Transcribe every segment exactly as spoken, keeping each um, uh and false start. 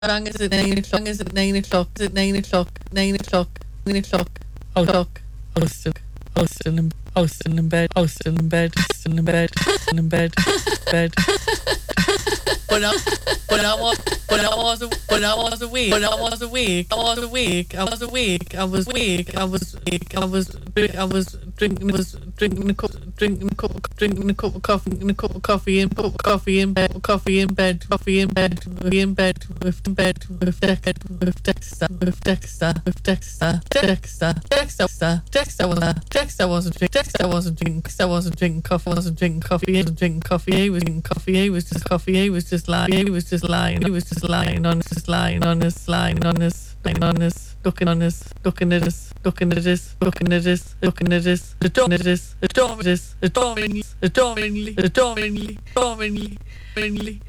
rang is at nine o'clock, is at nine o'clock, is at nine o'clock, nine o'clock, nine o'clock, o'clock, Austin, Austin, in- Austin in bed, Austin in bed, Austin in bed, Austin in bed, bed. But I, but I was, but I was, but I was awake, but I was awake, I was awake, I was awake, I was awake, I was awake, I was, I was drinking, was drinking a cup, drinking a cup, drinking a cup of coffee, and a cup of coffee, and cup of coffee in bed, coffee in bed, coffee in bed, coffee in bed, with bed, with Dexter, with Dexter, with Dexter, with Dexter, Dexter, Dexter, Dexter was, Dexter wasn't drinking, Dexter wasn't drinking, Dexter wasn't drinking coffee, wasn't drinking coffee, he wasn't drinking coffee, he was drinking coffee, he was just coffee, he was just lying, he was just lying, he was just lying on, just lying on us, lying on us, lying on us, looking on us, looking at us, looking at us, looking at us, looking at us, adoring us, adoring us, adoringly, adoringly, adoringly, adoringly, adoringly.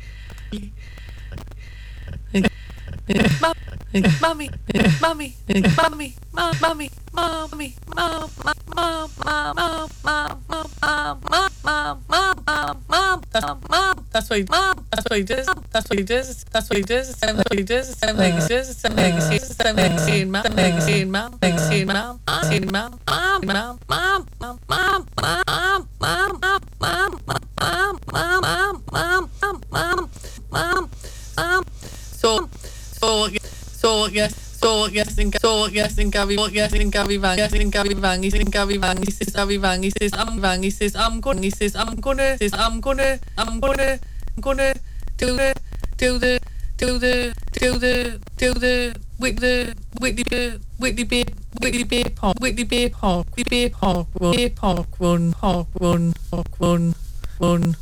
Mommy, mommy, mommy, mommy, mommy, mommy, mom, mom, mom, mom, mom, mom, mom, mom, mom, mom, mom, mom, mom. That's what he, mom. That's what he does. That's what he does. That's what he does. That's what he does. That's what he does. That's what he does. That's what he seeing mom. That's seeing mom. That's seeing mom. Seeing mom. Mom. Mom. Mom. Mom. Mom. Mom. Mom. Mom. Mom. Mom. Mom. Mom. Mom. Mom. Mom. Mom. So, so, so yes. So yes, in so yes, in Gary, yes, in Gary Vang, yes, in Gary Vang, he's in Gary Vang, he says Gary Vang, he says I'm Vang, he says I'm gonna, he says I'm gonna, says I'm gonna, I'm gonna, I'm gonna do the, do the, do the, do the, do the, with the, with the, with the beer, with the beer park, with the beer park, the beer park run, beer park run, park run, park run, run,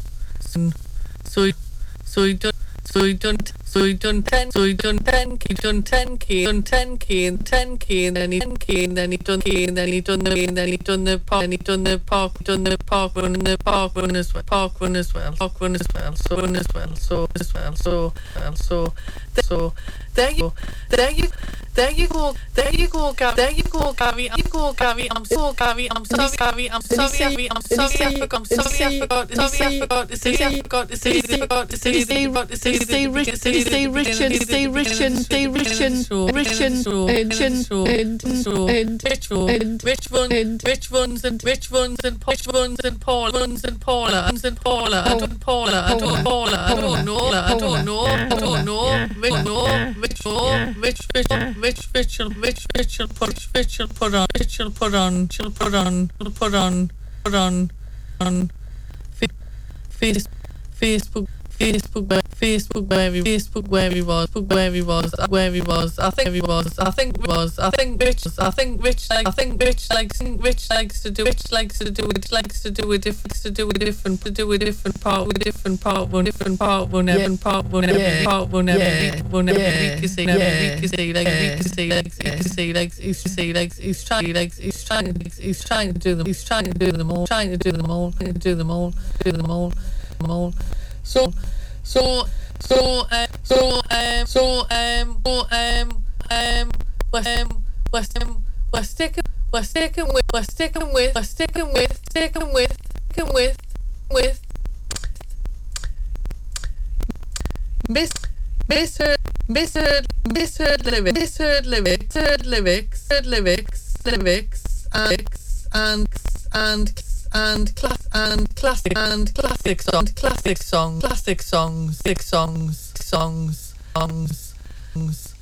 so, so he done, so he done. So he done ten, so he done ten, he done ten k, done ten k and ten k, and then he ten k, and then he done k, and then he done the, and then he done the park, and he done the park, done the park run, and the park run as well, park run as well, park run as well, so run as well, so as well, so well, so so there you, there you, there you go, there you go, Gary, there you go, Gary, you go, Gary, I'm so Gary, I'm sorry, Gary, I'm sorry, Gary, I'm sorry, I forgot, I'm sorry, I forgot, sorry, I forgot to say, I forgot to say, I forgot to say, I forgot to say, say rich, say stay rich and stay rich and stay rich and rich and and and and rich and rich ones and rich ones and rich ones and rich ones and Paul ones and Paula and and Paula I don't Paula I don't Paula I don't know I don't know I don't know rich no rich no rich rich rich rich rich rich put rich put on rich put on she'll put on put on put on on face Facebook Facebook, Facebook, where he, Facebook, where he was, where he was, where he was. I think he was. I think he was. I think Rich. I think Rich. Like, I think Rich likes. Rich likes to do. Rich likes to do it. Likes to do a different. To do a different. To do a different part. With different part. One different part. One different part. One every part. One every week. One every week. You say. Every week. You say. Like week. You say. Like. You say. Like. You say. Like. He's trying. Like. He's trying. He's trying to do them. He's trying to do them all. Trying to do them all. Do them all. Do them all. Them all. So, so, so, um, so, um, so, um, so, um, um, we're, um, we're, um, we're sticking, we're sticking with, we're sticking with, we're sticking with, sticking with, sticking with, with, Miss, misheard, misheard, misheard lyrics, misheard lyrics, misheard lyrics, misheard lyrics, lyrics, and, and, and, and class and classic and classic song classic song classic songs classic songs songs songs songs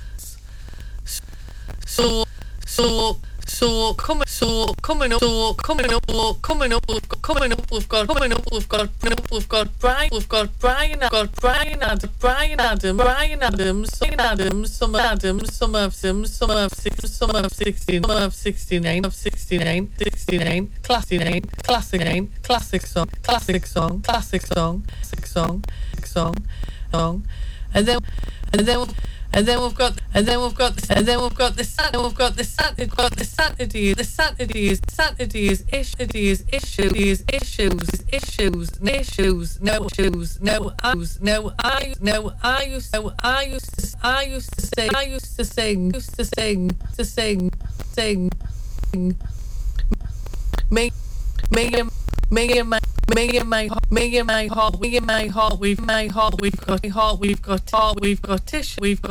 so so so coming so coming up so coming up coming up we've got coming up we've got coming up we've got we've got Brian we've got Brian I've got Brian Adam Brian Adam Brian Adams Brian Adams some Adams some of them some of six some of sixteen some of sixty-nine of sixty-nine sixty-nine classic nine classic nine classic song classic song classic song classic song song song and then and then And then we've got, and then we've got, and then we've got the Saturday, we've got the Saturday, we've got the Saturdays, the Saturdays, Saturdays, issues, issues, issues, issues, issues, no issues, no issues, no I, no I used, no I used to, I used to say, I used to sing, used to sing, to sing, sing, sing, me, me, me, me, me and my heart, me and my heart, we and my heart, we've my heart, we've got heart, we've got heart, we've got tissue, we've got